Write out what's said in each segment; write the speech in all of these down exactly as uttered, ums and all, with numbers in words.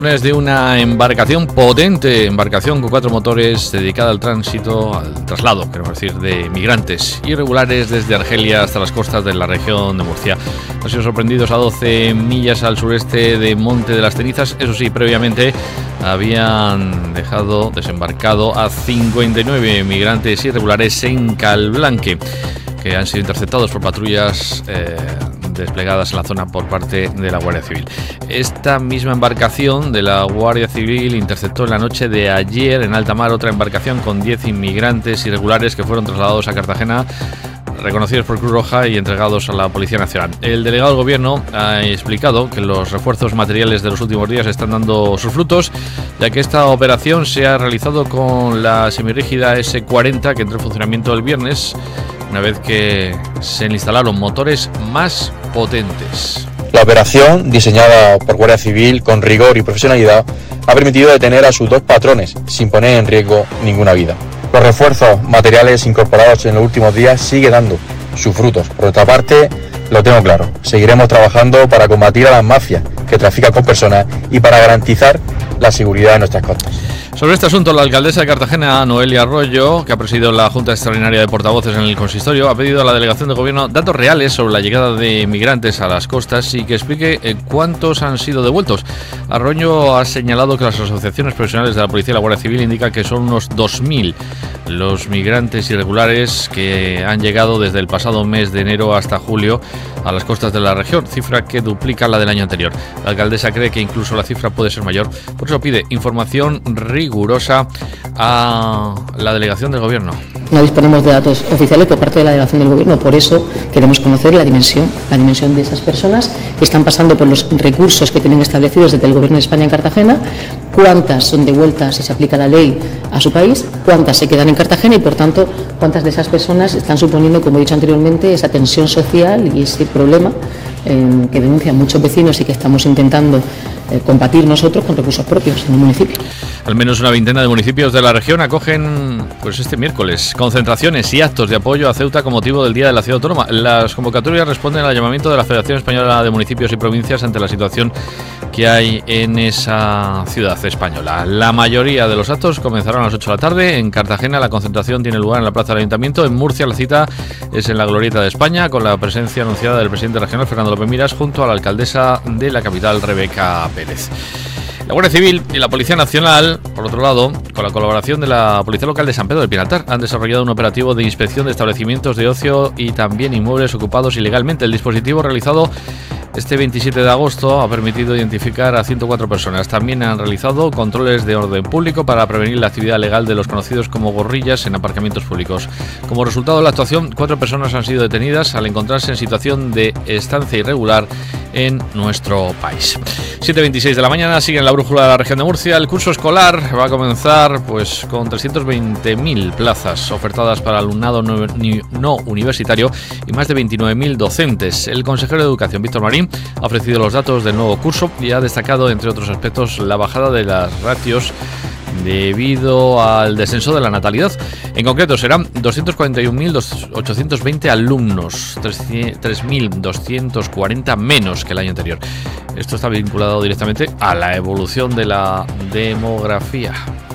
De una embarcación potente, embarcación con cuatro motores dedicada al tránsito, al traslado, queremos decir, de migrantes irregulares desde Argelia hasta las costas de la región de Murcia. Han sido sorprendidos a doce millas al sureste de Monte de las Cenizas. Eso sí, previamente habían dejado desembarcado a cincuenta y nueve migrantes irregulares en Calblanque, que han sido interceptados por patrullas eh, desplegadas en la zona por parte de la Guardia Civil. Esta misma embarcación de la Guardia Civil interceptó en la noche de ayer en alta mar otra embarcación con diez inmigrantes irregulares que fueron trasladados a Cartagena, reconocidos por Cruz Roja y entregados a la Policía Nacional. El delegado del Gobierno ha explicado que los refuerzos materiales de los últimos días están dando sus frutos, ya que esta operación se ha realizado con la semirrígida ese cuarenta que entró en funcionamiento el viernes, una vez que se instalaron motores más potentes. La operación, diseñada por Guardia Civil con rigor y profesionalidad, ha permitido detener a sus dos patrones sin poner en riesgo ninguna vida. Los refuerzos materiales incorporados en los últimos días siguen dando sus frutos. Por otra parte, lo tengo claro, seguiremos trabajando para combatir a las mafias que trafican con personas y para garantizar la seguridad de nuestras costas. Sobre este asunto, la alcaldesa de Cartagena, Noelia Arroyo, que ha presidido la Junta Extraordinaria de Portavoces en el Consistorio, ha pedido a la delegación de Gobierno datos reales sobre la llegada de migrantes a las costas y que explique eh, cuántos han sido devueltos. Arroyo ha señalado que las asociaciones profesionales de la Policía y la Guardia Civil indican que son unos dos mil los migrantes irregulares que han llegado desde el pasado mes de enero hasta julio a las costas de la región, cifra que duplica la del año anterior. La alcaldesa cree que incluso la cifra puede ser mayor, por eso pide información rigurosa a la delegación del Gobierno. No disponemos de datos oficiales por parte de la delegación del Gobierno, por eso queremos conocer la dimensión, la dimensión de esas personas que están pasando por los recursos que tienen establecidos desde el Gobierno de España en Cartagena, cuántas son devueltas si se aplica la ley a su país, cuántas se quedan en Cartagena y, por tanto, cuántas de esas personas están suponiendo, como he dicho anteriormente, esa tensión social y ese problema eh, que denuncian muchos vecinos y que estamos intentando eh, combatir nosotros con recursos propios en el municipio. Al menos una veintena de municipios de la región acogen pues este miércoles concentraciones y actos de apoyo a Ceuta con motivo del Día de la Ciudad Autónoma. Las convocatorias responden al llamamiento de la Federación Española de Municipios y Provincias ante la situación que hay en esa ciudad española. La mayoría de los actos comenzarán a las ocho de la tarde. En Cartagena la concentración tiene lugar en la Plaza del Ayuntamiento. En Murcia la cita es en la Glorieta de España, con la presencia anunciada del presidente regional Fernando López Miras junto a la alcaldesa de la capital Rebeca Pérez. La Guardia Civil y la Policía Nacional, por otro lado, con la colaboración de la Policía Local de San Pedro del Pinatar, han desarrollado un operativo de inspección de establecimientos de ocio y también inmuebles ocupados ilegalmente. El dispositivo realizado este veintisiete de agosto ha permitido identificar a ciento cuatro personas. También han realizado controles de orden público para prevenir la actividad legal de los conocidos como gorrillas en aparcamientos públicos. Como resultado de la actuación, cuatro personas han sido detenidas al encontrarse en situación de estancia irregular en nuestro país. siete veintiséis de la mañana, sigue en la brújula de la región de Murcia. El curso escolar va a comenzar pues con trescientas veinte mil plazas ofertadas para alumnado no, no universitario y más de veintinueve mil docentes. El consejero de Educación, Víctor Marín, ha ofrecido los datos del nuevo curso y ha destacado, entre otros aspectos, la bajada de las ratios debido al descenso de la natalidad. En concreto, serán doscientos cuarenta y un mil ochocientos veinte alumnos, tres mil doscientos cuarenta menos que el año anterior. Esto está vinculado directamente a la evolución de la demografía.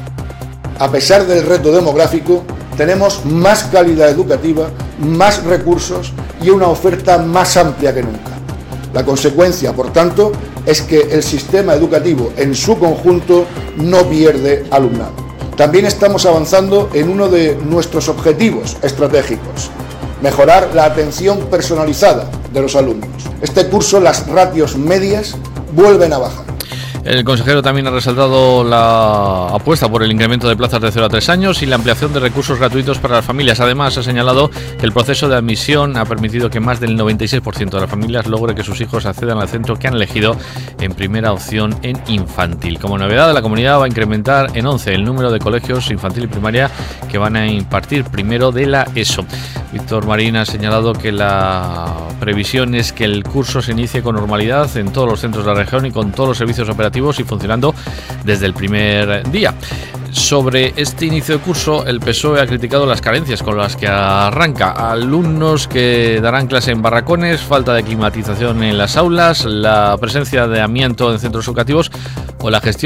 A pesar del reto demográfico, tenemos más calidad educativa, más recursos y una oferta más amplia que nunca. La consecuencia, por tanto, es que el sistema educativo en su conjunto no pierde alumnado. También estamos avanzando en uno de nuestros objetivos estratégicos: mejorar la atención personalizada de los alumnos. Este curso las ratios medias vuelven a bajar. El consejero también ha resaltado la apuesta por el incremento de plazas de cero a tres años y la ampliación de recursos gratuitos para las familias. Además, ha señalado que el proceso de admisión ha permitido que más del noventa y seis por ciento de las familias logre que sus hijos accedan al centro que han elegido en primera opción en infantil. Como novedad, la comunidad va a incrementar en once el número de colegios infantil y primaria que van a impartir primero de la ESO. Víctor Marín ha señalado que la previsión es que el curso se inicie con normalidad en todos los centros de la región y con todos los servicios operativos y funcionando desde el primer día. Sobre este inicio de curso, el P S O E ha criticado las carencias con las que arranca. Alumnos que darán clase en barracones, falta de climatización en las aulas, la presencia de amianto en centros educativos o la gestión